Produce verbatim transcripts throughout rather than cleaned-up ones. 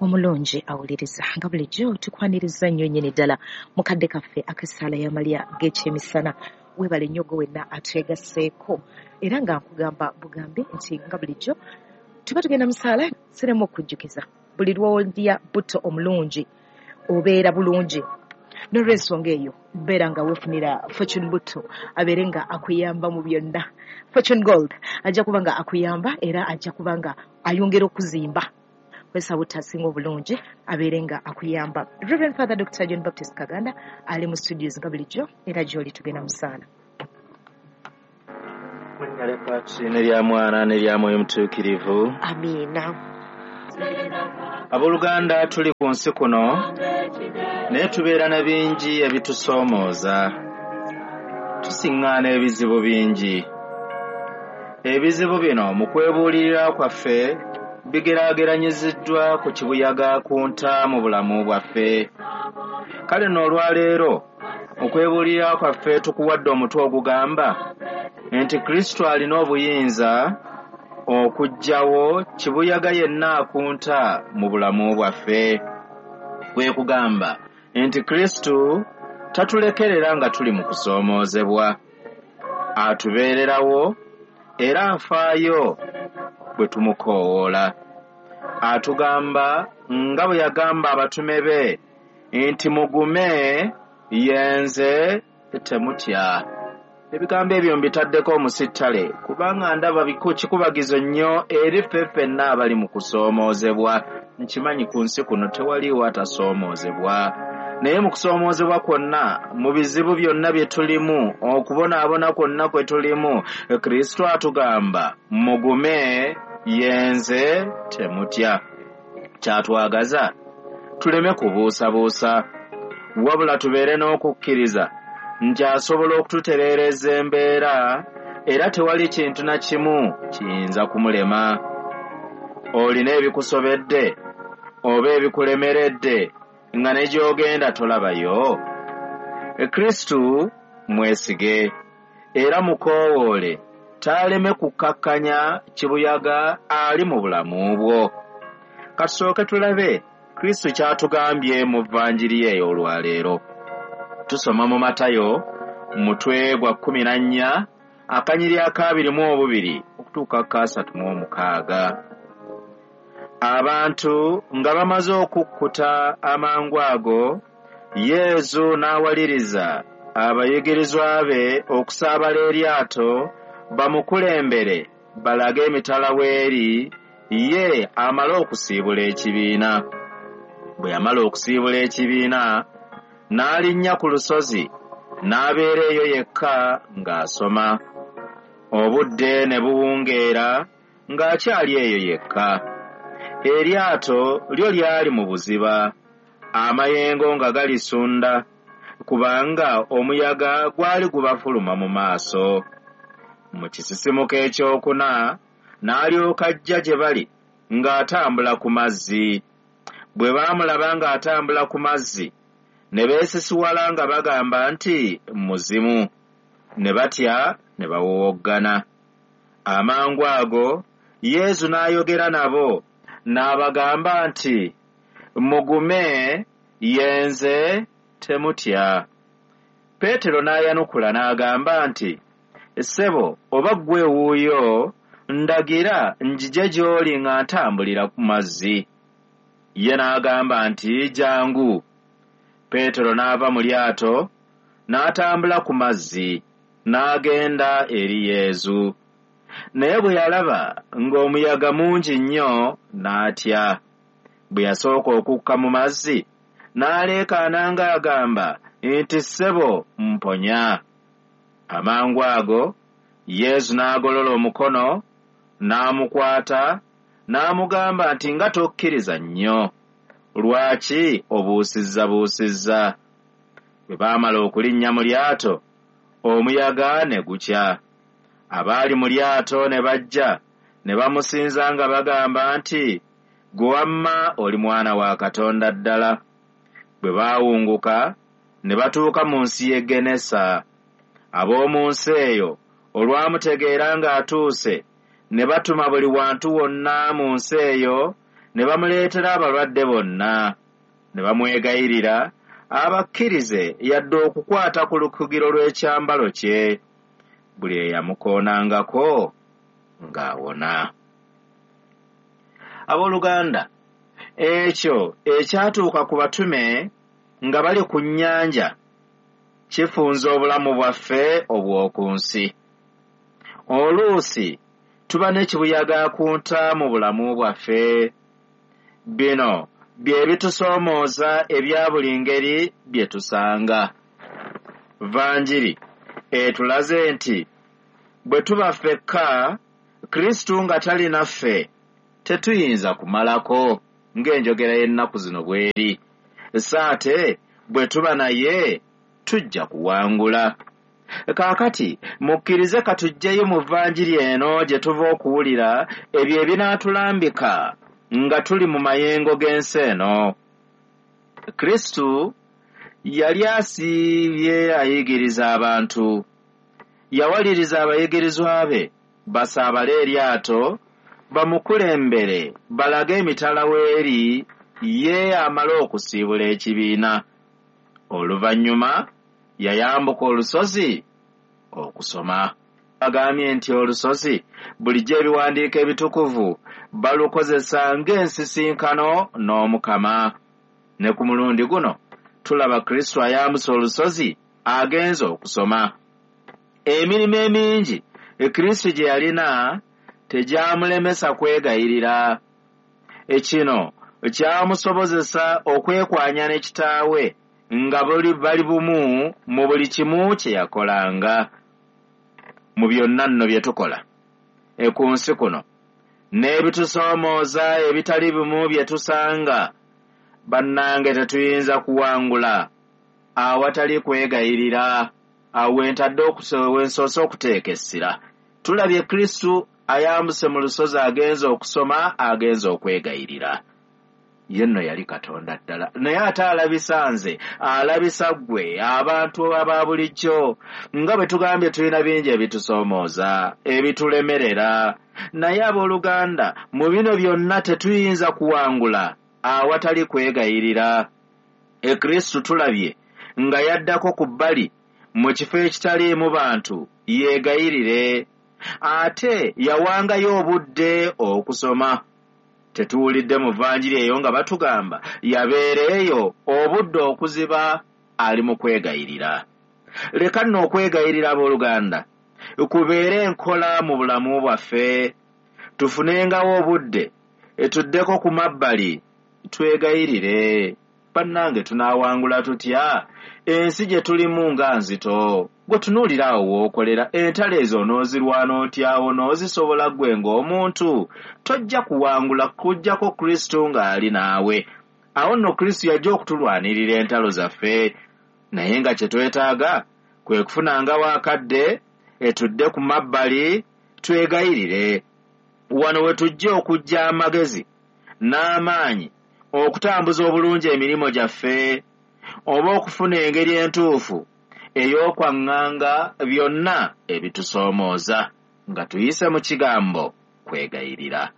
omulungi awuliriza nga bulijjo tukwaniriza nnyo nnyini ddala mukadde kaffe akasaala yamalya g'ekyemisana weebale nnyo gwe wenna atwegasseeko era nga nkugamba bugambe nti nga bulijjo tuba tugenda musaala siremu okujjukiza buli lw'olya butto omulungi obeera bulungi n'olw'ensonga eyo beera nga weefunira fortune butto abeere nga akuyamba mu byonna. Fortune gold ajja kuba nga akuyamba era ajja kuba nga ayongera okuzimba wesa butasinga obulungi abeere nga akuyamba. Reverend Father Doctor John Baptist Kaganda ali mu studios nga bulijjo era gy'oli tugenda musaala. Ne lya mwana ne lya mwoyo mutuukirivu. Amiina. Abooluganda tuli ku nsi kuno naye tubeera na bingi ebitusoomooza. Tusiŋŋaana ebizibu bingi. Ebizibu bino mu kwebuulirira kwaffe bigeraageranyiziddwa ku kibuyaga ku nta mu bulamu bwaffe. Kale n'olwaleero okwebuulirira kwaffe tukuwadde omutwe ogugamba nti Kristo alina obuyinza okuggyawo kibuyaga yenna akunta mu bulamu bwaffe. Kwe kugamba nti Kristo tatulekerera nga tuli mu kusoomoozebwa. Atubeererawo era afaayo bwe tumukoowoola. Atugamba nga bwe yagamba abatume be nti mugume yenze temutya. Ebigambo ebyo mbitaddeko omusittale kubanga ndaba kikubagizo nnyo eri ffe ffenna abali mu kusoomoozebwa. Nkimanyi ku nsi kuno tewaliwo atasoomoozebwa naye mu kusoomoozebwa kwonna mu bizibu byonna bye tulimu okubonaabona kwonna kwe tulimu Kristo atugamba mugume yenze temutya. Kyatwagaza tuleme kubuusabuusa wabula tubeere n'okukkiriza nti asobola okututereereza embeera era tewali kintu na kimu kiyinza kumulema. Olina ebikusobedde oba ebikulemeredde nga ne gy'ogenda tolabayo. Kristo mwesige era mukoowoole taaleme kukkakkanya kibuyaga ali mu bulamu bwo. Katusooke tulabe Kristo kyatugambye mu vvanjiri ye ey'olwaleero. Tusoma mu Matayo mutwe gwa kkumi na nnya akanyiri akabiri mu obubiri okutuuka kasatu mu omukaaga. Abantu nga bamaze okukkuta amangu ago, Yesu n'awaliriza abayigirizwa be okusaabala eryato bamukulembere balage emitala w'eri ye amale okusiibula ekibiina. Bwe yamala okusiibula ekibiina n'alinnya ku lusozi n'abeera eyo yekka ng'asoma. Obudde ne buwungeera ng'akyali eyo yekka. Eryato lyo lyali mu buziba, amayengo nga galisunda kubanga omuyaga gwali gubafuluma mu maaso. Mu kisisimuka ekyokuna n'alyoka ajja gye bali ng'atambula ku mazzi. Bwe baamulaba ng'atambula ku mazzi ne beesisiwala nga bagamba nti muzimu, ne batya ne bawowoggana. Amangu ago Yesu n'ayogera nabo n'abagamba nti mugume yenze temutya. Peetero n'ayanukula n'agamba nti ssebo oba ggwe wuuyo ndagira njije gy'oli nga ntambulira ku mazzi. Ye n'agamba nti jangu. Peetero n'ava mu lyato n'atambula ku mazzi n'agenda eri Yesu. Naye bwe yalaba ng'omuyaga mungi nnyo n'atya. Bwe yasooka okukka mu mazzi n'aleekaana ng'agamba nti ssebo mponya. Amangu ago Yesu n'agolola omukono n'amukwata n'amugamba nti nga tokkiriza nnyo, lwaki obuusizzabuusizza? Bwe baamala okulinnya mu lyato omuyaga ne gukya. Abaali mu lyato ne bajja ne bamusinza nga bagamba nti gwe wamma oli mwana wa Katonda ddala. Bwe baawunguka ne batuuka mu nsi y'e Genesa. Ab'omu nsi eyo olwamutegeera ng'atuuse ne batuma buli wantu wonna mu nsi eyo ne bamuleetera abalwadde bonna ne bamwegayirira abakkirize yadde okukwata ku lukugiro lw'ekyambalo kye buli eyamukoonangako ng'awona. Abooluganda, ekyo ekyatuuka ku batume nga bali ku nnyanja kifunza obulamu bwaffe obw'oku nsi. Oluusi tuba n'ekibuyaga ku nta mu bulamu bwaffe. Bino bye bitusoomooza ebya buli ngeri bye tusanga. Vanjiri etulaze nti bwe tuba ffekka Kristo nga tali naffe tetuyinza kumalako ng'enjogera y'ennaku zino bw'eri. Saate bwe tuba naye tujja kuwangula. Kaakati mukkirize katujjeyo mu Vanjiri eno gye tuva okuwulira ebyo ebinaatulambika nga tuli mu mayengo g'ensi eno. Kristo yali asiibye ayigiriza abantu. Yawaliriza abayigirizwa be basaabale eryato bamukulembere balage emitala w'eri ye amale okusiibula ekibiina. Oluvannyuma yayambuka olusozi okusoma. Agambye nti olusozi bulijjo ebiwandiiko ebitukuvu balukozesa ng'ensisinkano n'Omukama. Ne ku mulundi guno tulaba Kristo ayambusa olusozi agenze okusoma. Emirimu emingi Kristo gye yalina tegyamulemesa kwegayirira. Ekino kyamusobozesa okwekwanya ne kitaawe nga buli bali bumu mu buli kimu kye yakolanga. Mu byonna nno bye tukola ku nsi kuno n'ebitusoomooza ebitali bimu bye tusanga, bannange tetuyinza kuwangula awatali kwegayirira. Awo entadde wensoose okuteeka essira. Tulabye Kristo ayambuse mu lusozi agenze okusoma, agenze okwegayirira. Ye nno yali Katonda ddala, naye ate alabisa nze, alabisa ggwe, abantu aba bulijjo. Nga bwe tugambye tulina bingi ebitusoomooza, ebitulemerera, naye abooluganda mu bino byonna tetuyinza kuwangula awatali kwegayirira. E Kristo tulabye nga yaddako ku bbali mu kifo ekitaliimu bantu yeegayirire, ate yawangayo obudde okusoma. Tetuwulidde mu Vanjiri eyo nga batugamba yabeereeyo obudde okuziba ali mu kwegayirira. Leka nno okwegayirira abooluganda kubeere enkola mu bulamu bwaffe. Tufunengawo obudde etuddeko ku mabbali twegayirire. Bannange tunaawangula tutya ensi gye tulimu nga nzito? Gwe tunuulira awo w'okolera entalo ezo onoozirwana otyawo n'ozisobola ggwe ng'omuntu. Tojja kuwangula kujjako Kristo ng'ali naawe. Awo nno Kristo yajja okutulwanirira entalo zaffe, naye nga kye twetaaga kwe kufunangawo akadde etudde ku mabbali twegayirire. Wano we tujja okujja amagezi n'amaanyi okutambuza obulungi emirimu gyaffe, oba okufuna engeri entuufu ey'okwaŋŋanga byonna ebitusoomooza nga tuyise mu kigambo kwegayirira.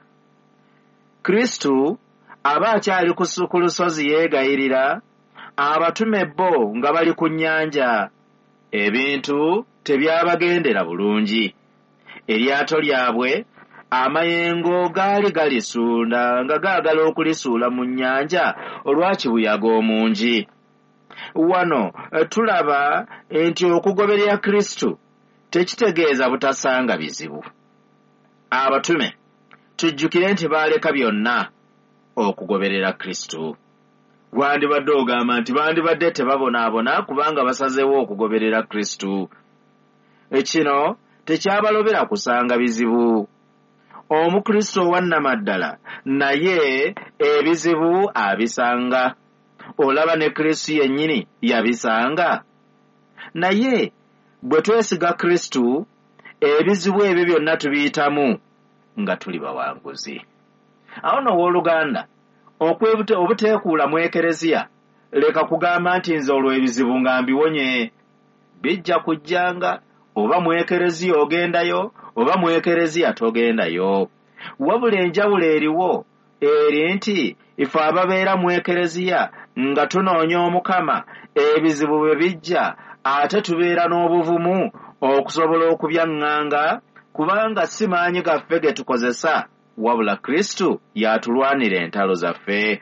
Kristo aba akyali ku lusozi yeegayirira, abatume bo nga bali ku nnyanja. Ebintu tebyabagendera bulungi. Eryato lyabwe amayengo gaali galisuula nga gaagala okulisuula mu nnyanja olwa kibuyaga omungi. Wano tulaba nti okugoberera Kristo tekitegeeza butasanga bizibu. Abatume tujjukire nti baaleka byonna okugoberera Kristo. Wandibadde ogamba nti bandibadde tebabonaabona kubanga basazeewo okugoberera Kristo. Ekino tekyabalobera kusanga bizibu. Omukristo owannamaddala naye ebizibu abisanga. Olaba ne Kristo yennyini yabisanga. Naye bwe twesiga Kristo ebizibu ebyo byonna tubiyitamu nga tuli bawanguzi. Awo nno owooluganda obuteekuula mu ekereziya leka kugamba nti nze olwo ebizibu nga mbiwonye. Bijja kujjanga, oba mu ekereziya ogendayo oba mu ekereziya togendayo. Wabula enjawulo eriwo eri nti ife ababeera mu ekereziya nga tunoonya Omukama ebizibu bwe bijja ate tubeera n'obuvumu okusobola okubyaŋŋanga, kubanga si maanyi gaffe ge tukozesa wabula Kristo y'atulwanira entalo zaffe.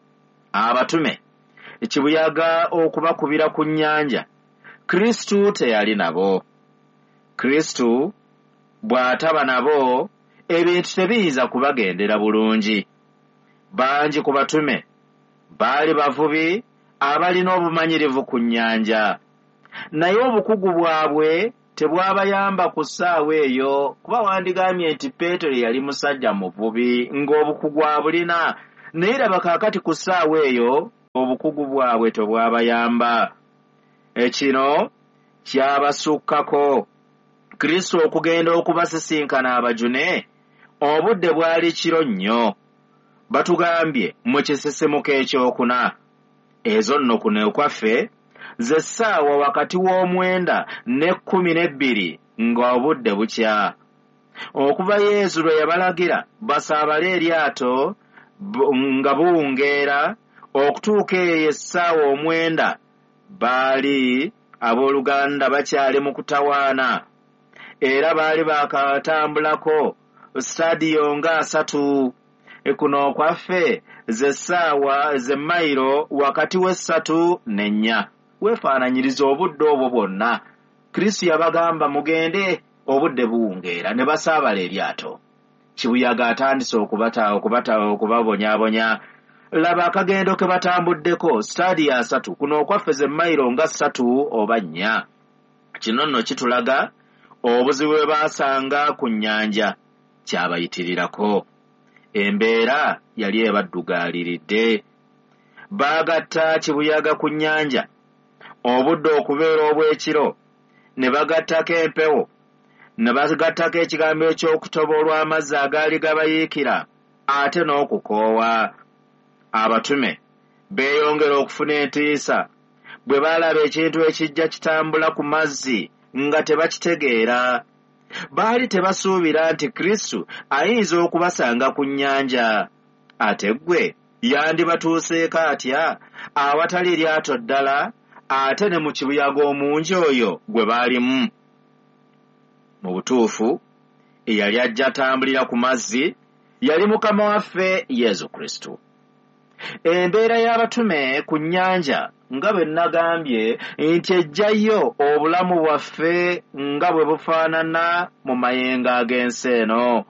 Abatume kibuyaga okubakubira ku nnyanja, Kristo teyali nabo. Kristo bw'ataba nabo ebintu tebiyinza kubagendera bulungi. Bangi ku batume baali bavubi abalina obumanyirivu ku nnyanja, naye obukugu bwabwe tebwabayamba ku ssaawa eyo, kuba wandigambye nti Peetero yali musajja muvubi ng'obukugu abulina, naye laba kaakati ku ssaawa eyo obukugu bwabwe tebwabayamba. Ekino kyabasukkako Kristo okugenda okubasisinkana abajune. Obudde bwali kiro nnyo, batugambye mu kisisimuka ekyokuna. Ezo nno kuno okwaffe ze ssaawa wakati w'omwenda n'ekkumi n'ebbiri ng'obudde bukya. Okuva Yesu lwe yabalagira basaabale eryato nga buwungeera okutuuka eyo essaawa omwenda, baali abooluganda bakyali mu kutawaana, era baali baakatambulako stadiyo nga asatu. Kuno okwaffe ze ssaawa ze mayiro wakati w'essatu n'ennya. Weefaananyiriza obudde obwo bwonna Kristo yabagamba mugende, obudde buwungeera, ne basaabala eryato. Kibuyaga atandise okubata okubata okubabonyaabonya. Laba akagendo ke batambuddeko stadiyo asatu, kuno okwaffe ze mayiro nga ssatu oba nnya. Kino nno kitulaga obuzibu bwe baasanga ku nnyanja kyabayitirirako. Embeera yali ebaddugaaliridde. Baagatta kibuyaga ku nnyanja, obudde okubeera obw'ekiro, ne bagattako empewo, ne bagattako ekigambo eky'okutoba olw'amazzi agaali gabayiikira, ate n'okukoowa. Abatume beeyongera okufuna entiisa bwe baalaba ekintu ekijja kitambula ku mazzi nga tebakitegeera. Baali tebasuubira nti Kristo ayinza okubasanga ku nnyanja. Ate ggwe yandibatuuseeko atya awatali lyato ddala, ate ne mu kibuyaga omungi oyo gwe baalimu? Mu butuufu eyali ajja atambulira ku mazzi yali Mukama waffe Yesu Kristo. Embeera y'abatume ku nnyanja nga bwe nagambye nti ejjayo obulamu bwaffe nga bwe bufaanana mu mayengo ag'ensi eno.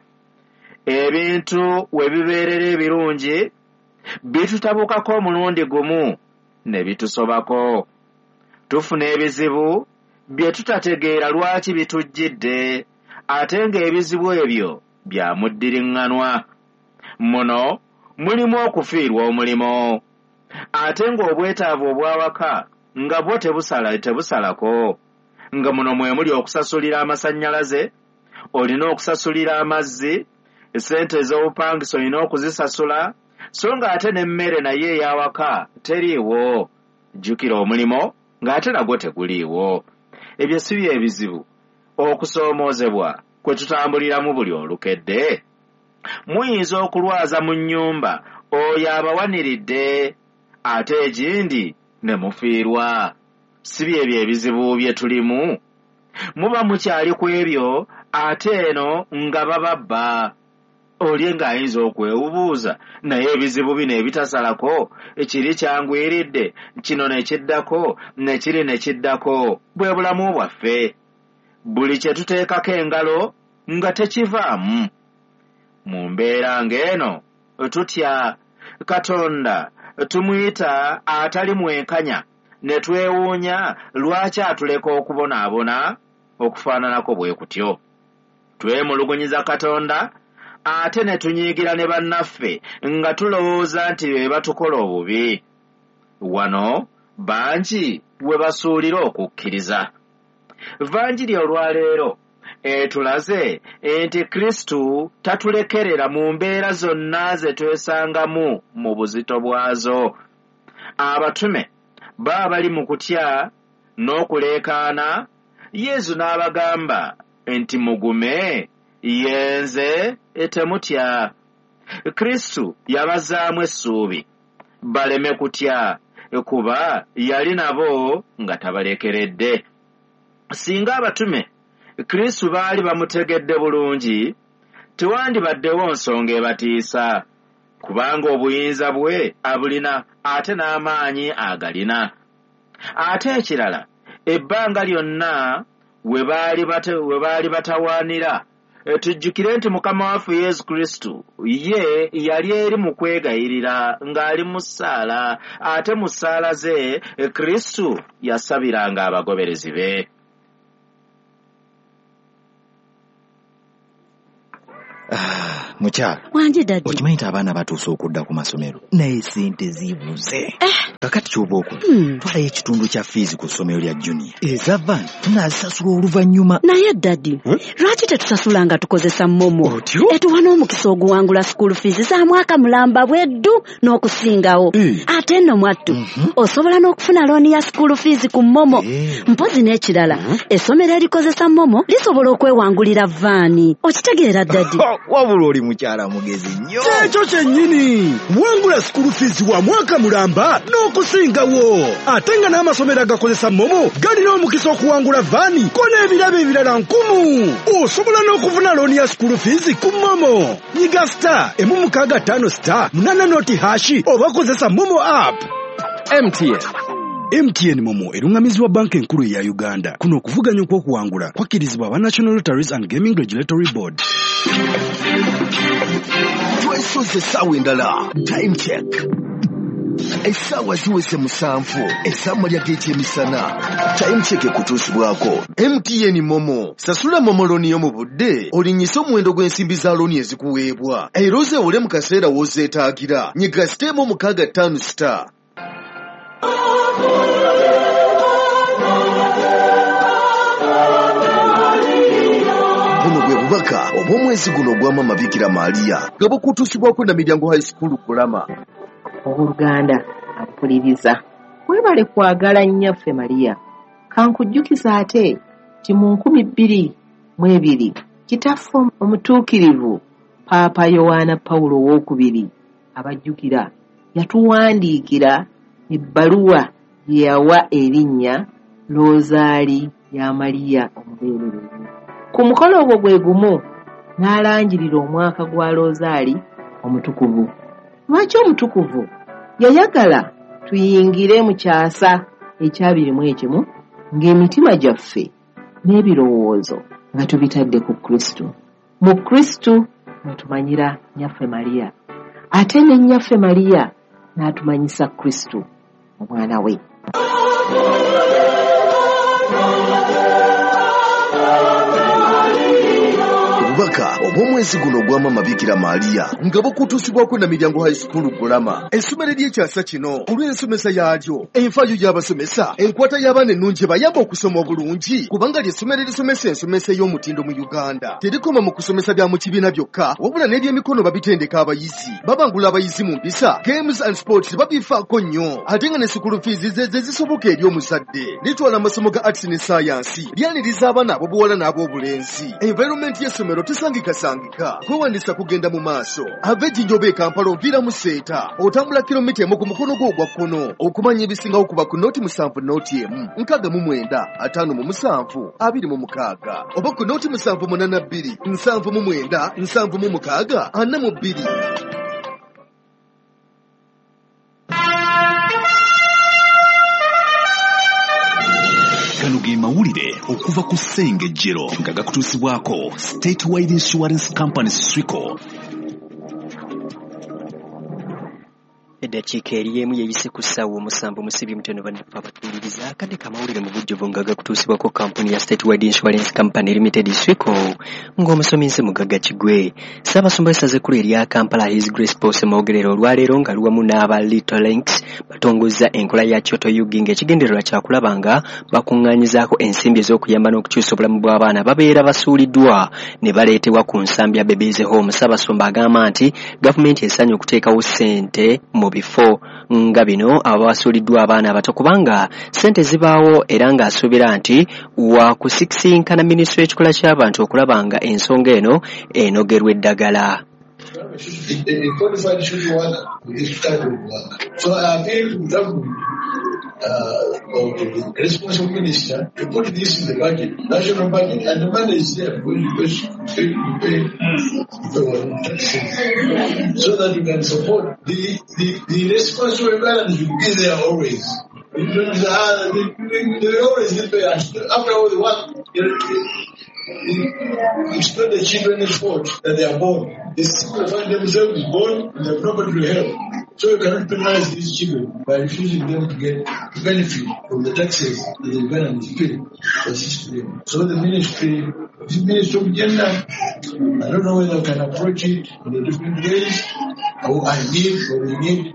Ebintu we bibeerera ebirungi bitutabukako omulundi gumu ne bitusobako. Tufuna ebizibu bye tutategeera lwaki bitujjidde, ate ng'ebizibu ebyo bya muddiriŋŋanwa. Muno mulimu okufiirwa omulimo, ate ng'obwetaavu obwawaka nga bwo tebusala tebusalako, nga muno mwe muli okusasulira amasannyalaze, olina okusasulira amazzi, essente ez'obupangisa olina okuzisasula, so ng'ate n'emmere naye eyawaka teriiwo. Jjukira omulimo ng'ate nagwo teguliiwo. Ebyo si bye ebizibu okusoomoozebwa kwe tutambuliramu buli olukedde? Muyinza okulwaza mu nnyumba oyo abawaniridde, ate egindi ne mufiirwa. Si byebyo ebizibu bye tulimu? Muba mukyali ku ebyo ate eno nga bababba. Oli ng'ayinza okwewubuuza, naye ebizibu bino ebitasalako, ekiri kyangwiridde, kino ne kiddako, ne kiri ne kiddako. Bwe bulamu bwaffe, buli kye tuteekako engalo nga tekivaamu. Mu mbeera ng'eno tutya Katonda, tumuyita atali mwenkanya, ne twewuunya lwaki atuleka okubonaabona okufaananako bwe kutyo. Twemulugunyiza Katonda, ate ne tunyiigira ne bannaffe nga tulowooza nti be batukola obubi. Wano bangi we basuulira okukkiriza. Vanjiri olwaleero etulaze nti Kristo tatulekerera mu mbeera zonna ze twesangamu mu buzito bwazo. Abatume baba bali mu kutya n'okuleekaana, Yesu n'abagamba nti mugume, yenze temutya. Kristo yabazaamu essuubi baleme kutya kuba yali nabo nga tabalekeredde. Singa abatume Kristo baali bamutegedde bulungi tewandibaddewo nsonga ebatiisa, kubanga obuyinza bwe abulina ate n'amaanyi agalina. Ate ekirala, ebbanga lyonna we baali bata, we baali batawaanira, tujjukire nti Mukama waffe Yesu Kristo ye yali eri mu kwegayirira ng'ali mu ssaala, ate mu ssaala ze Kristo yasabiranga abagoberezi be. Ah, mukyala. Wanje dadi. Okimanyi nti abaana batuuse okudda ku masomero naye sente zibuze. Eh. Kakati ky'oba okola. Hmm. Twalayo ekitundu kya fiizi ku ssomero lya junior. Eza van tunaazisasula oluvannyuma. Naye dadi, hmm? Lwaki tetusasula nga tukozesa momo? Otyo? Etuwa n'omukisa oguwangula school fees za mwaka mulamba bweddu n'okusingawo. Eh. Ate nno mwattu, Mm-hmm. osobola n'okufuna looni ya school fees ku momo. Eh. Mpozi n'ekirala, Mm-hmm. essomero erikozesa momo lisobola okwewangulira vaani. Okitegeera dadi? Wabula oli mukyala mugezi nnyo. Ekyo kyennyini wangula school fees wa mwaka mulamba n'okusingawo. Ate nga n'amasomero agakozesa momo galina omukisa okuwangula vaani ko n'ebirabo ebirala nkumu. Osobola n'okufuna looni ya school fees ku momo. Nyiga star emu mukaaga ttaano star munana noti hashi oba kozesa momo app. M T N. M T N Momo erungamizibwa banka enkulu ya Uganda. Kuno okuvuganya okw'okuwangula kwakkirizibwa aba National Lotteries and Gaming Regulatory Board. Twesoze essaawa endala. Time check. Essaawa ziwese musanvu. Essaawa lya geeti emisana. Time check ekutuusibwako. M T N Momo. Sasula momo looni yo mu budde. Olinnyisa omuwendo gw'ensimbi za looni ezikuweebwa. Era ozeewole mu kaseera w'ozeetaagira. Nyiga siteemu mukaaga ttaano star. Buno gwe bubaka obw'omwezi guno ogw'Amama Bikira Maria nga bukutuusibwako na Miryango High School Kulama. Oluganda ampuliriza, weebale kwagala nnyaffe Maria. Kankujjukiza ate ti mu nkumi bbiri mu ebiri kitaffe omutuukirivu Paapa Yowaana Pawulo owookubiri abajjukira yatuwandiikira ebbaluwa gye yawa erinnya Rosaali ya Maria omubeererezi. Ku mukolo ogwo gwe gumu n'alanjirira omwaka gwa Rosaali omutukuvu. Lwaki omutukuvu? Yayagala tuyingire mu kyasa ekyabirimu ekimu ng'emitima gyaffe n'ebirowoozo nga tubitadde ku Kristo. Mu Kristo mwe tumanyira nnyaffe Maria, ate ne nnyaffe Maria n'atumanyisa Kristo omwana we. Obubaka obw'omwezi guno ogw'Amama Bikira Maria nga bukutuusibwako na Miryango High School Kulama. Essomero ly'ekyasa kino olw'ensomesa yaalyo, enfaayo y'abasomesa, enkwata y'abaana ennungi ebayamba okusoma obulungi, kubanga ly'essomero erisomesa ensomesa ey'omutindo mu Uganda. Terikoma mu kusomesa bya mu kibiina byokka, wabula n'ebyemikono babitendeka abayizi. Babangula abayizi mu mpisa, games and sports babifaako nnyo. Ate nga ne school fees ze ze zisoboka eri omuzadde. Litwala amasomo ga arts ne science, lyaniriza abaana ab'obuwala n'ab'obulenzi. Environment y'essomero tesangikasangika. Kwewandiisa kugenda mu maaso. Ava Ejjinja e Kampala oviira mu Seeta, otambula kilomita emu ku mukono gwo ogwa kkono. Okumanya ebisingawo kuba ku nooti musanvu nooti emu, nkaaga mu mwenda, ataano mu musanvu, abiri mu mukaaga. Oba ku nooti musanvu munaana bbiri, nsanvu mu mwenda, nsanvu mu mukaaga, ana mu bbiri. Gano ge mawulire okuva ku Ssengejjero nga gakutuusibwako State Wide Insurance Company Swico. Eddakiika eri emu yeyise ku ssaawa omusanvu musibye mutono bannafe abatuuliriza akadde kamawulire mu bujjuvu nga gakutuusibwako kampuni ya State Wide Insurance Company Limited Swico ng'omusomi nze Mugagga Kigwe. Ssaabasumba essaza ekkulu erya Kampala His Grace Paul Ssemwogerero olwaleero nga luwamu n'aba Little Links batongozza enkola ya Kyoto Yugi ng'ekigendererwa kyakulaba nga bakuŋŋaanyizaako ensimbi ez'okuyamba n'okukyusa obulamu bw'abaana babeera basuuliddwa ne baleetebwa ku nsambi ya Babies Home. Ssaabasumba agamba nti gavumenti esaanye okuteekawo ssente mu bifo nga bino abasuuliddwa abaana abato kubanga ssente zibaawo, era ng'asuubira nti wa kusikisinkana minisitule y'ekikola ky'abantu okulaba nga ensonga eno enogerwa eddagala. a qualified social worker with this type of work. So I appeal to the government uh, or to the responsible minister to put this in the budget, national budget, and the money is there because you pay, you pay, you pay taxes, so that you can support the the, the responsible balance will be there always. It means, uh, they, they, they always get paid after all the work. It's not the children's fault that they are born. They simply find themselves born and they have nobody to help. So you cannot penalize these children by refusing them to get benefit from the taxes that the government is paying to assist them. So the ministry, the Ministry of Gender, I don't know whether we can approach it in a different ways, or I need, or we need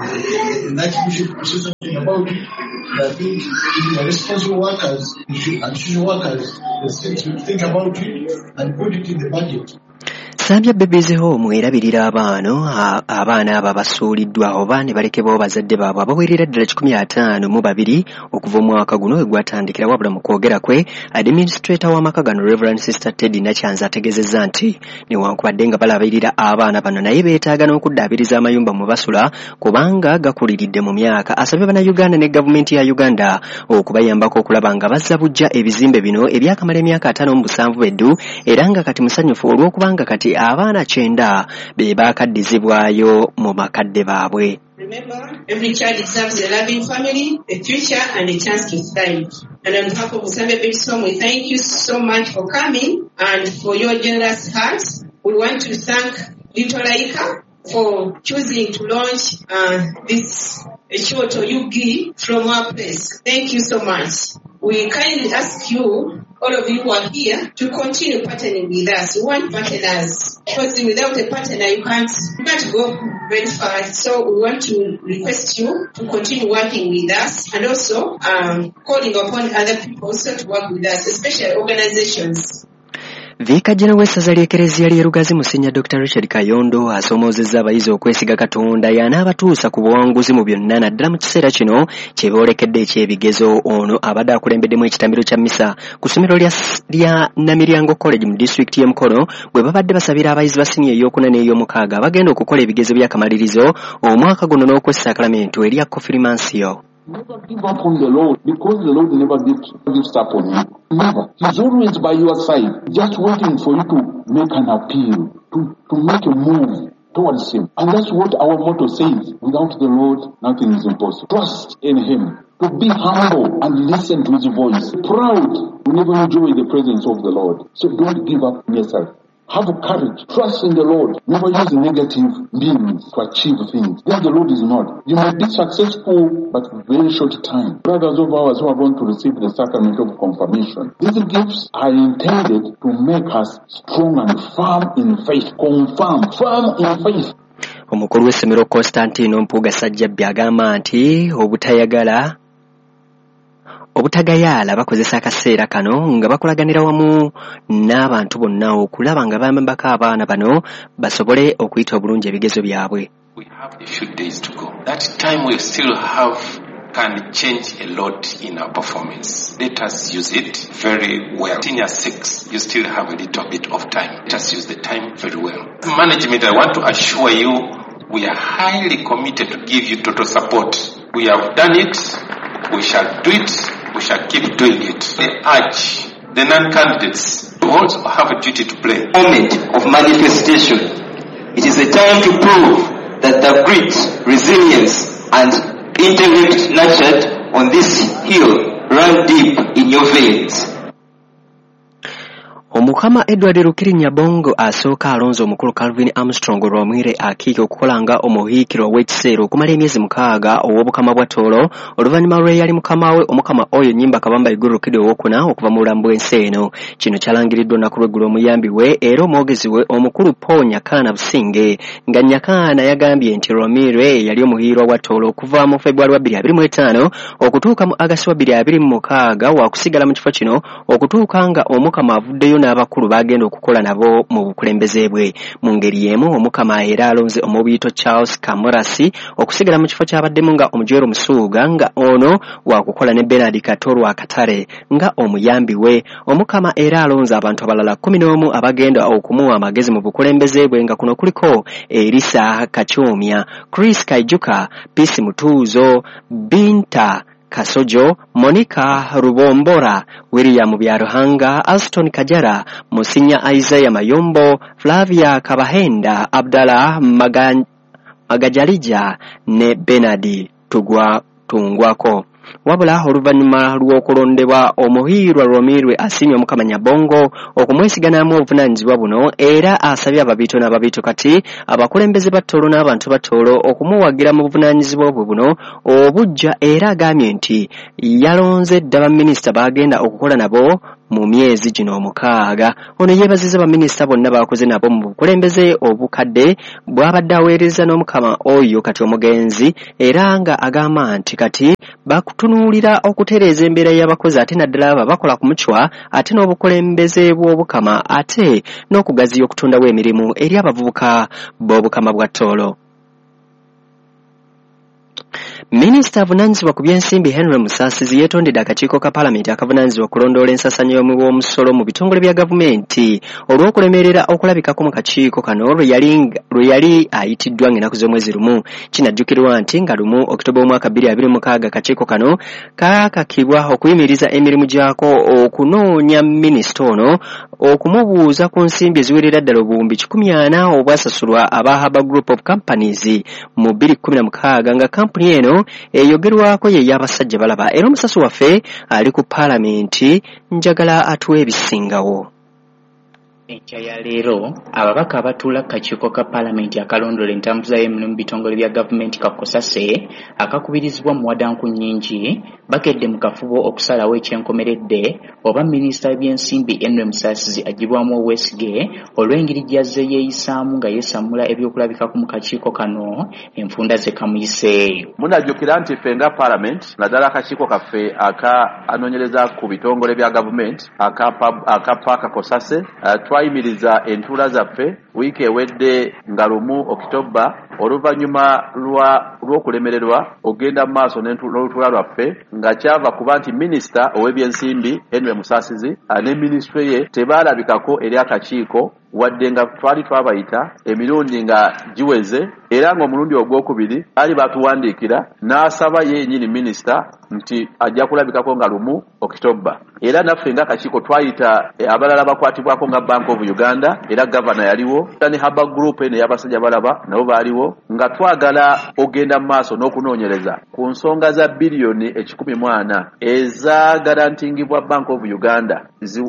an archbishop to say something about it. I think the responsible workers and social workers they should think about it and put it in the budget. Sambya Babies Home erabirira abaano abaana abo basuuliddwa oba ne balekebwa bazadde baabwe abawerera ddala kikumi ataano mu babiri okuva omwaka guno we gwatandikira wabula mu kwogera kwe administrator w'amaka gano Reverend Sister Teddy Nakyanza ategezezza nti newankubadde nga balabirira abaana bano naye beetaaga n'okuddaabiriza amayumba mu basula kubanga gakuliridde mu myaka. Asabye bannayuganda ne gavumenti ya Uganda okubayambako okulaba nga bazza bujja ebizimbe bino ebyakamala emyaka ataano mu busanvu beddu era nga kati musanyufu olw'okubanga kati abaana kyenda be baakaddizibwayo mu makadde baabwe. Remember, every child deserves a loving family, a future, and a chance to thrive. And on behalf of Sambya Babies Home, we thank you so much for coming and for your generous hearts. We want to thank Little Laika for choosing to launch uh, this show to Yugi from our place. Thank you so much. We kindly ask you, all of you who are here, to continue partnering with us. We want partners. Because without a partner, you can't, you can't go very far. So we want to request you to continue working with us and also um, calling upon other people also to work with us, especially organizations. Viika Jena w'essaza ly'Ekereziya ly'e Lugazi Musinya Doctor Richard Kayondo asomoozezza abayizi okwesiga Katonda y'anaabatuusa ku buwanguzi mu byonna naddala mu kiseera kino kye boolekedde ekyebigezo. Ono abadde akulembeddemu ekitambiro kya mmisa ku ssomero lya, lya Namiryango College mu disitulikiti y'e Mukono bwe babadde basabira abayizi ba siniya ey'okuna n'ey'omukaaga abagenda okukola ebigezo by'akamalirizo omwaka guno n'okwessa sakalamento erya Confirmation. Never give up on the Lord because the Lord never gives, gives up on you. Never. He's always by your side, just waiting for you to make an appeal, to, to make a move towards Him. And that's what our motto says. Without the Lord, nothing is impossible. Trust in Him. To be humble and listen to His voice. Proud. You never enjoy the presence of the Lord. So don't give up on yourself. Have courage. Trust in the Lord. Never use negative means to achieve things. Then the Lord is not. You might be successful, but very short time. Brothers of ours who are going to receive the sacrament of confirmation, these gifts are intended to make us strong and firm in faith. Confirm. Firm in faith. Omukulu w'essomero Constantino Mpuuga Sajjabbi agamba nti obutayagala obutagayaala bakozesa akaseera kano nga bakolaganira wamu n'abantu bonna okulaba nga bambako abaana bano basobole okuyita obulungi ebigezo byabwe. We have a few days to go. That time we still have can change a lot in our performance. Let us use it very well. Senior six, you still have a little bit of time. Let us use the time very well. Management, I want to assure you, we are highly committed to give you total support. We have done it. We shall do it. We shall keep doing it. I urge the non-candidates to also have a duty to play. Moment of manifestation. It is a time to prove that the grit, resilience, and intellect nurtured on this hill run deep in your veins. Omukama Edward Rukirinya Bongo asooka alonze omukulu Calvin Armstrong olwamwire akiiki okukolanga omuhiikiro w'ekiseera okumala emyezi mukaaga ow'obukama bwa Toolo oluvannyuma lwe yali mukama we omukama oyo Nnyimba Kabamba Iguru Rukiri owokuna okuva mu bulamu bw'ensi eno. Kino kyalangiriddwa olunaku lw'eggulo omuyambi we era omwogezi we omukulu Paul Nyakaana Businge nga Nyakaana yagambye nti Lwamire yali omuhiirwa wa Toolo okuva mu February wa bbiri abiri mu etaano okutuuka mu Agasti wa bbiri abiri mu mukaaga waakusigala mu kifo kino okutuuka nga omukama avuddeyo n'abakulu bagenda okukola nabo mu bukulembeze bwe. Mu ngeri y'emu Omukama era alonze Omubiito Charles Kamurasi okusigala mu kifo ky'abaddemu nga Omujwero Musuuga nga ono wakukola ne Bernard Katoro Akatare nga omuyambi we. Omukama era alonze abantu abalala kumi n'omu abagenda okumuwa amagezi mu bukulembeze bwe nga kuno kuliko Elisa Kachomya, Chris Kaijuka, Peace Mutuuzo, Binta Kasojo, Monica Rubombora, William Byaruhanga, Aston Kajara, Musinya Isaiah Mayombo, Flavia Kabahenda, Abdallah Magan, Magajalija ne Benadi Tugwa Tungwako. Wabula oluvannyuma lw'okulondebwa Omuhiirwa Romirwe asiimye Omukama Nyabongo okumwesiganamu obuvunaanyizibwa buno era asabye ababiito n'ababiito kati abakulembeze ba Tooro n'abantu ba Tooro okumuwagira mu buvunaanyizibwa obwo buno obujja era agambye nti yalonze dda baminisita bagenda okukola nabo mu myezi gino omukaaga. Ono yeebazizza baminisita bonna bakoze nabo mu bukulembeze obukadde bw'abadde aweereza n'Omukama oyo kati omugenzi era nga agamba nti kati bakutunuulira okutereeza embeera y'abakozi ate naddala aba bakola ku mucwa ate n'obukulembeze bw'Obukama ate n'okugaziya okutondawo emirimu eri abavubuka b'Obukama bwa Tooro. Minisita avunaanyizibwa ku by'ensimbi Henry Musaasizi yeetondedde akakiiko ka Paalamenti akavunaanyizibwa okulondoola ensaasaanya y'omusolo mu bitongole bya gavumenti olw'okulemerera okulabikako mu kakiiko kano lwe yali ayitiddwa ng'ennaku z'omwezi lumu. Kinajjukirwa nti nga lumu Okitoba omwaka bbiri abiri mu mukaaga akakiiko kano kaakakibwa okuyimiriza emirimu gyako okunoonya minisita ono okumubuuza ku nsimbi eziwerera ddala obuwumbi kikumi ana obwasasulwa aba Harbour Group of Companies mu bbiri kkumi na mukaaga nga kampuni eno eyogerwako ye y'abasajja balaba. Era omusasi waffe ali ku Paalamenti njagala atuwe ebisingawo. Enkya ya leero ababaka abatuula kakiiko ka Paalamenti akalondoola entambuza y'emirimu mu bitongole bya gavumenti Kakosase akakubirizibwa mu wadanku nnyingi bakedde mu kafubo okusalawo ekyenkomeredde oba minisita w'ebyensimbi Henry Musaasizi agibwamu obwesige olw'engeri gy'azze yeeyisaamu nga yeesamula ebyokulabikako mu kakiiko kano enfunda ze kamuyiseeyo. Munajjukira nti ffe nga Paalamenti naddala akakiiko kaffe aka anoonyereza ku bitongole bya gavumenti aka Kakosase uh, twayimiriza entuula zaffe wiiki ewedde nga lumu Okitoba oluvannyuma lw'okulemererwa ogenda mu maaso n'olutuula lwaffe nga kyava kuba nti minisita ow'ebyensimbi Henry Musaasizi ne minisitule ye tebaalabikako eri akakiiko wadde nga twali twabayita emirundi nga giweze era ng'omulundi ogwokubiri ali batuwandiikira n'asaba yennyini minisita nti ajja kulabikako nga lumu Okitoba. Era naffe nga akakiiko twayita abalala bakwatibwako nga Bank of Uganda era gavana yaliwo ne Harbour Group eno y'abasajja balaba nabo baaliwo nga twagala ogenda mu maaso n'okunoonyereza ku nsonga za biliyoni ekikumi mu ana ezagarantingibwa Bank of Uganda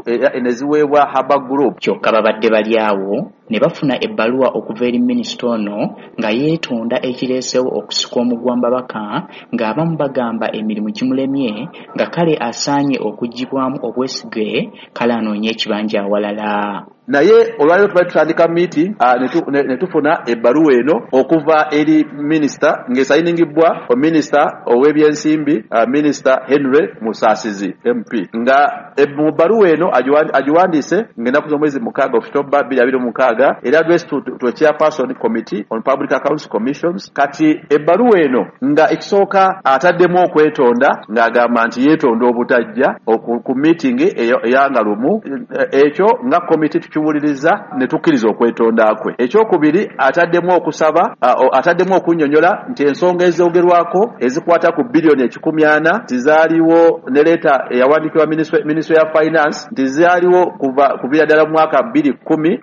ne ziweebwa Harbour Group. Kyokka babadde bali awo ne bafuna ebbaluwa okuva eri minisita ono nga yeetonda ekireesewo okusika omugwamba baka ng'abamu bagamba emirimu gimulemye nga kale asaanye okugibwamu obwesige kale anoonye ekibanja awalala. Naye olwaliro tuba tutandika miiti ne tufuna ebbaluwa eno okuva eri minisita ng'esayiningibwa minisita ow'ebyensimbi minisita Henry Musaasizi M P nga mu bbaluwa eno agiwandiise ng'ennaku z'omwezi mukaaga Okitoba bbiri abiri mu mukaaga era address to, to a chairperson committee on public accounts commissions. Kati ebbaluwa eno nga ekisooka ataddemu okwetonda ng'agamba nti yeetonda obutajja ku meeting eyanga lumu ekyo nga committee tukiwuliriza ne tukkiriza okwetonda kwe. Ekyokubiri ataddemu okusaba uh, ataddemu okunnyonnyola nti ensonga ezoogerwako ezikwata ku biliyoni ekikumi ana tizaaliwo ne leeta eyawandiikibwa minisitule ya finance nti zaaliwo kuva kubira ddala mu mwaka bbiri kkumi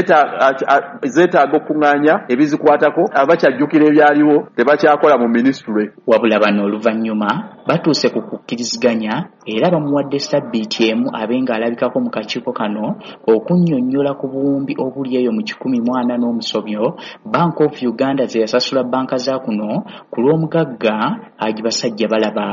zeetaaga okuŋŋaanya ebizikwatako abakyajjukira ebyaliwo tebakyakola mu minisitule. Wabula bano oluvannyuma batuuse ku kukkiriziganya era bamuwadde sabbiiti emu abenga alabikako mu kakiiko kano okunnyonnyola ku buwumbi obuli eyo mu kikumi mu ana n'omusobyo Bank of Uganda ze yasasula banka za kuno ku lw'omugagga agibasajja balaba.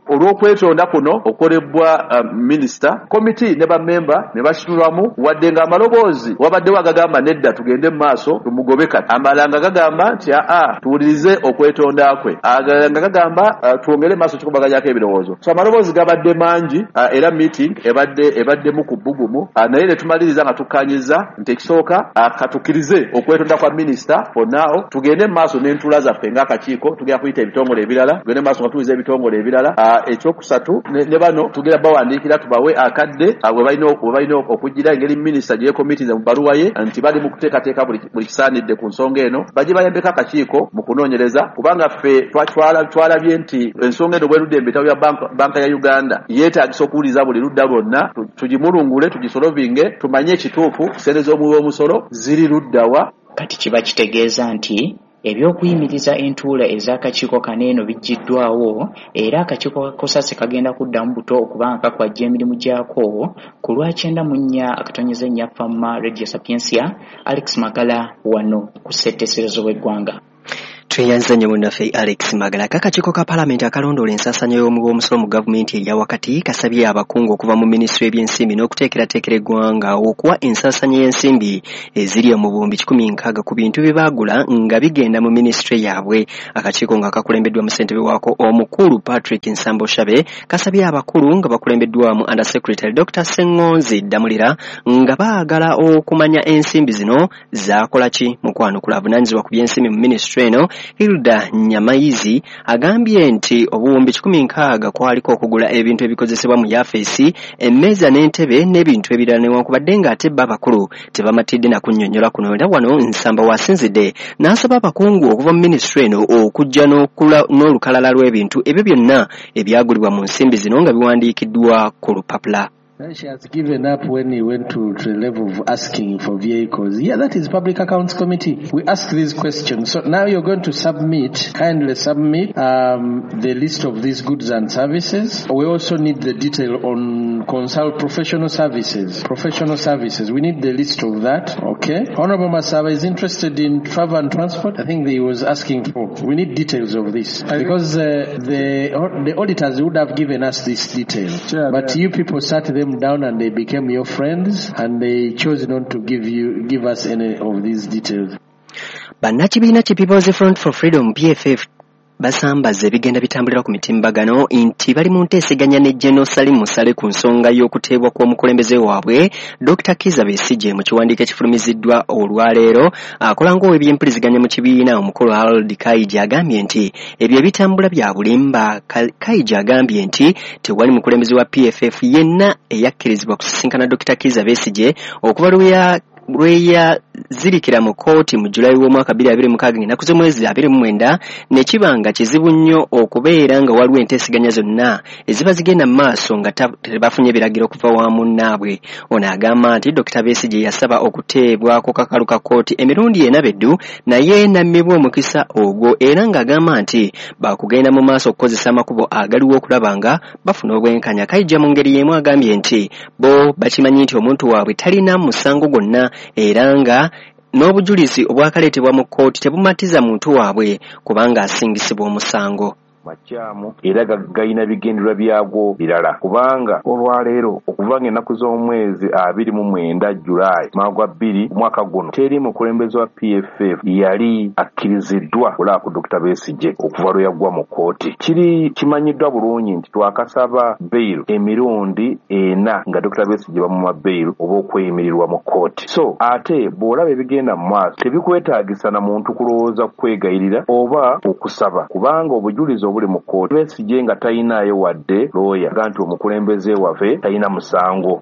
olw'okwetonda kuno okolebwa uh, minisita komiti ne bamemba ne basitulwamu wadde nga amaloboozi wabaddewo agagamba nedda tugende mu maaso tumugobe kati amalanga gagamba nti aa tuwulirize okwetonda kwe agalanga gagamba uh, tuwongere maaso kikubaganyako ebirowoozo so amaloboozi gabadde mangi uh, era meeting ebadde ebaddemu ku bbugumu uh, naye ne tumaliriza nga tukkanyiza nti ekisooka uh, katukirize okwetonda kwa minisita for now tugende mu maaso n'entula zaffe ng'akakiiko tugenda kuyita ebitongole ebirala tugende mu maaso nga tuwiza ebitongole ebirala uh, ekyokusatu ne, ne bano tugenda bawandiikira tubawe akadde uh, we balina okugira engeri minisita gye yekomitize mu baluwa ye nti bali mu kuteekateeka buli, buli kisaanidde ku nsonga eno bajye bayambeko akakiiko mu kunoonyereza kubanga ffe twalabye nti ensonga eno bwerudde mu bitabo bya banka ya uganda yeetaagisa okuwuliza buli ludda lwonna tugimulungule tugisolovinge tumanye ekituufu sente z'omuwi w'omusolo ziri luddawa kati kiba kitegeeza nti ebyokuyimiriza entuula ez'akakiiko kano eno bijjiddwawo era akakiiko kakosase kagenda kuddamu buto okubanga kakwajja emirimu gyako ku lwakyenda mu nnya akatonyeza ennya fama radio sapiensia Alex Magala wano ku ssetteeserezo w'eggwanga. tweyanza nnyo munnaffe Alex Magala. Akakiiko ka Paalamenti akalondoola ensaasaanya y'omuwi w'omusolo mu gavumenti eya wakati kasabye abakungu okuva mu minisitule y'ebyensimbi n'okuteekerateekera eggwanga okuwa ensaasaanya y'ensimbi eziri mu buwumbi kikumi nkaaga ku bintu bye baagula nga bigenda mu minisitule yaabwe. Akakiiko nga kakulembeddwa mu ssentebe waako omukulu Patrick Nsamboshabe kasabye abakulu nga bakulembeddwamu Under Secretary Doctor Sengonzi Damulira nga baagala okumanya ensimbi zino zaakola ki. Mukwanukula avunaanyizibwa ku byensimbi mu minisitule eno Hilda Nyamayizi agambye nti obuwumbi kikumi nkaaga kwaliko okugula ebintu ebikozesebwa mu yafeesi emmeeza n'entebe n'ebintu ebirala newankubadde ng'ate bo abakulu tebamatidde na kunnyonnyola kuno. Era wano Nsamba wasinzidde n'asaba abakungu okuva mu minisitule eno okujja n'olukalala lw'ebintu ebyo byonna ebyagulibwa mu nsimbi zino nga biwandiikiddwa ku lupapula. She has given up when he went to, to the level of asking for vehicles. Yeah, that is Public Accounts Committee. We ask these questions. So now you're going to submit, kindly submit um, the list of these goods and services. We also need the detail on consult professional services. Professional services. We need the list of that. Okay. Honorable Masaba is interested in travel and transport. I think he was asking for. We need details of this because uh, the the auditors would have given us this detail. Sure, but yeah. You people sat them down and they became your friends and they chose not to give you give us any of these details. Bannakibiina ki People's Front for Freedom P F F basambaza ebigenda bitambulira ku mitimbagano nti bali mu nteeseganya ne General Salim Musale ku nsonga y'okuteebwa kw'omukulembeze waabwe Doctor Kizza Besigye mu kiwandiiko ekifulumiziddwa olwaleero akola ng'ow'ebyempuliziganya mu kibiina omukulu Harold Kaija agambye nti ebyo ebitambula bya bulimba. Kaija agambye nti tewali mukulembeze wa P F F yenna eyakkirizibwa kusisinkana Doctor Kizza Besigye okuva lwe lweya zirikira mu kooti mu Julai w'omwaka bbiri abiri mukaaga ennaku z'omwezi abiri mu mwenda ne kibanga kizibu nnyo okubeera nga waliwo enteeseganya zonna eziba zigenda mu maaso nga tebafunye biragiro okuva wa munnaabwe. Ono agamba nti Dokita Besigye yasaba okuteebwako kakalu ka kooti emirundi ena beddu naye nammibwa omukisa ogwo era ng'agamba nti baakugenda mu maaso okukozesa amakubo agaliwo okulaba nga bafuna obwenkanya. Kaija mu ngeri y'emu agambye nti bo bakimanyi nti omuntu waabwe talina musango gwonna era nga n'obujulizi obwakaleetebwa mu kkooti tebumatiza muntu waabwe kubanga asingisibwa omusango. Makyamu era gayina bigendererwa byagwo birala kubanga olwaleero okuva ng'ennaku z'omwezi abiri mu mwenda Julayi magwa bbiri omwaka guno teri mukulembeze wa P F F yali akkiriziddwa kulaako Dokita Besigye okuva lwe yaggwa mu kkooti. Kiri kimanyiddwa bulungi nti twakasaba bail emirundi ena nga Dokita Besigye bamuma bail oba okweyimirirwa mu kkooti. So ate bw'olaba ebigenda mu maaso tebikwetaagisa na muntu kulowooza kwegayirira oba okusaba kubanga obujulizi buli mu kkooti. Besigye nga talinayo wadde looya aga nti omukulembeze waffe talina musango.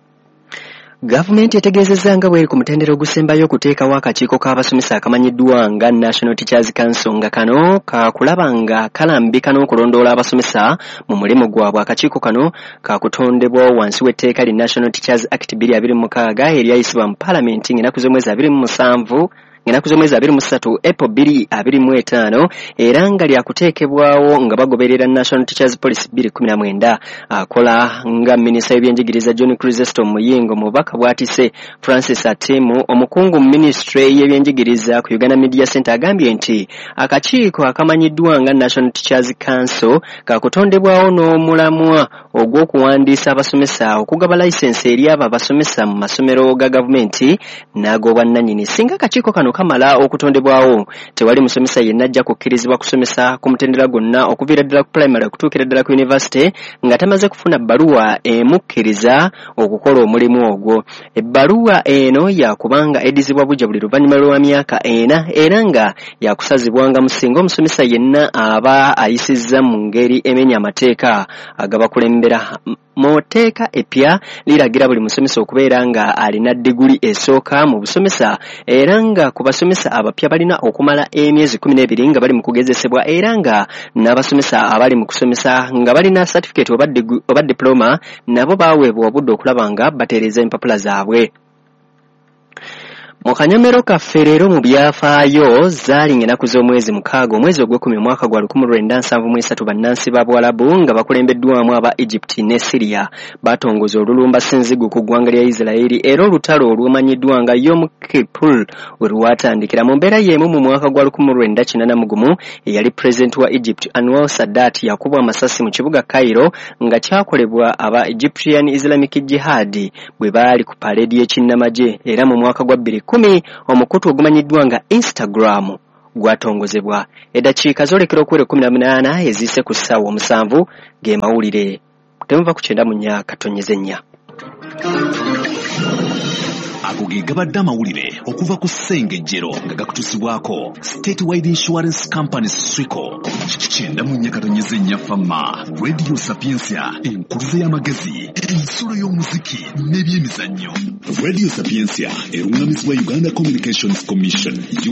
Gavumenti etegeezezza nga bweri ku mutendera ogusembayo okuteekawo akakiiko k'abasomesa akamanyiddwa nga National Teachers Council nga kano kakulaba nga kalambika n'okulondoola abasomesa mu mulimu gwabwe. Akakiiko kano kakutondebwa wansi w'etteeka li National Teachers Act bbiri abiri mu mukaaga eryayisibwa mu Paalamenti ng'ennaku z'omwezi abiri mu musanvu ng'enaku z'omwezi abiri mu ssatu April bbiri abiri mu etaano era nga lyakuteekebwawo nga bagoberera National Teachers Policy bbiri kumi na mwenda. Akola nga minisita w'ebyenjigiriza John Chrysostom Muyingo mubaka bw'atise Francis Atimu omukungu mu ministry y'ebyenjigiriza ku Uganda Media Center agambye nti akakiiko akamanyiddwa nga National Teachers Council kakutondebwawo n'omulamwa ogw'okuwandiisa abasomesa okugaba license eri abo abasomesa mu masomero ga gavumenti n'ag'obwannannyini. Singa akakiiko kano kamala okutondebwawo tewali musomesa yenna ajja kukkirizibwa kusomesa ku mutendera gwonna okuviira ddala ku primary okutuukira ddala ku university nga tamaze kufuna bbaluwa emukkiriza okukola omulimu ogwo. Ebbaluwa eno yakubanga eddizibwa bujja buli luvannyuma lwa myaka ena era nga yakusazibwanga mu singa omusomesa yenna aba ayisizza mu ngeri emenya amateeka agabakulembera. Mu tteeka eppya liragira buli musomesa okubeera nga alina diguli esooka mu busomesa era nga ku basomesa abapya balina okumala emyezi kumi n'ebiri nga bali mu kugezesebwa era nga n'abasomesa abali mu kusomesa nga balina certificate oba, oba diploma nabo baaweebwa obudde okulaba nga batereeza empapula zaabwe. Mu kanyomero kaffe leero mu byafaayo zaali ng'enaku z'omwezi mukaaga omwezi ogw'ekumi omwaka gwa lukumi lwenda nsanvu mu esatu bannansi ba Bwarabu nga bakulembeddwamu aba Egypt ne Syria batongoza olulumba ssinzigu ku ggwanga lya Isirairi era olutalo olw'omanyiddwa nga Yom Kippur we lwatandikira mu mbeera y'emu mu mwaka gwa lukumi lwenda kinaana mu gumu eyali pulezidenti wa Egypt Anwar Sadat yakubwa amasasi mu kibuga Cairo nga kyakolebwa aba Egyptian Islamic Jihad bwe baali ku paredi y'ekinnamagye era mu mwaka gwa bbiri kumi omukutu ogumanyiddwa nga Instagram gwatongozebwa. Eddakiika zolekera okuwera kumi na munaana eziise ku ssaawa omusanvu ge mawulire. Temuva ku kyenda mu nnya katonyeze nnya. Ago ge gabadde amawulire okuva ku ssengejjero nga gakutusibwako State Wide Insurance Company Swico kyenda mu nnya katonyeze nnya fama Radio Sapiensia enkuluze y'amagezi ensolo y'omuziki n'ebyemizannyo. Radio Sapiensia erungamizibwa Uganda Communications Commission